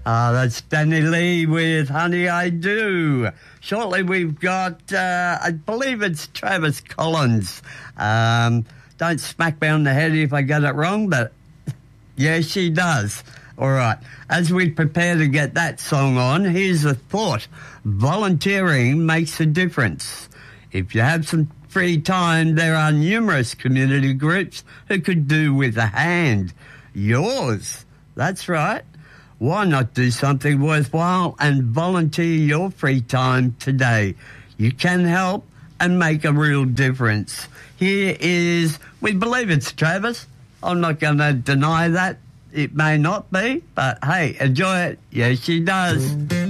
That's Danny Lee with Honey I Do. Shortly we've got, I believe it's Travis Collins. Don't smack me on the head if I get it wrong, but yeah, she does. All right. As we prepare to get that song on, here's a thought. Volunteering makes a difference. If you have some free time, there are numerous community groups who could do with a hand. Yours. That's right. Why not do something worthwhile and volunteer your free time today? You can help and make a real difference. Here is, we believe it's Travis. I'm not going to deny that. It may not be, but hey, enjoy it. Yes, she does.